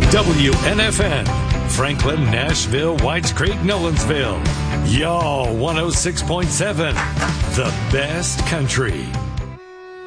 WNFN, Franklin, Nashville, Whites Creek, Nolensville. Y'all 106.7, the best country.